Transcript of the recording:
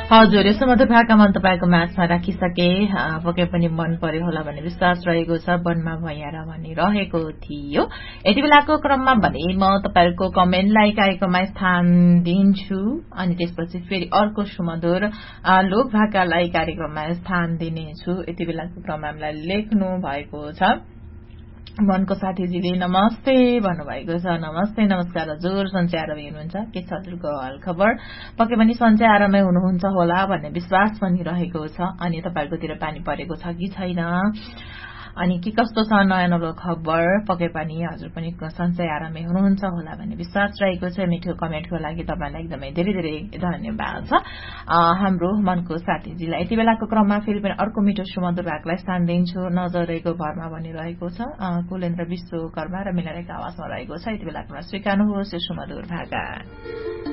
हजुर, यसो मधुर भाका मन तपाईँको माझमा राखिसके पक्कै पनि मन पर्यो होला भन्ने विश्वास रहेको छ। वनमा भैया र भनिरहेको थियो। यति बेलाको क्रममा भने म तपाईँको कमेन्टलाई कार्यक्रममा स्थान दिन्छु अनि त्यसपछि फेरि अर्को सुमधुर लोक भाकालाई कार्यक्रममा स्थान दिनेछु। यति बेलाको क्रममा हामीलाई लेख्नु भएको छ। मनको साथीजीले नमस्ते भन्नुभएको छ। नमस्ते, नमस्कार हजुर। सन्चै आरामै हुनुहुन्छ? के छ हजुरको हालखबर? पक्कै पनि सन्चै आरामै हुनुहुन्छ होला भन्ने विश्वास पनि रहेको छ। अनि तपाईँकोतिर पानी परेको छ कि छैन? अनि के कस्तो छ नयाँ नौलो खबर? पक्कै पनि हजुर पनि सन्चै आरामै हुनुहुन्छ होला भन्ने विश्वास रहेको छ। मिठो कमेन्टको लागि तपाईँलाई एकदमै धेरै धेरै धन्यवाद छ हाम्रो मनको साथीजीलाई। यति बेलाको क्रममा फेरि पनि अर्को मिठो सुमधुर भागलाई स्थान दिन्छु। नजरेको भरमा भनिरहेको छ कुलेन्द्र विश्वकर्मा र मिलारेको आवाजमा रहेको छ। यति बेलाको स्वीकार्नुहोस् यो सुमधुर भाका।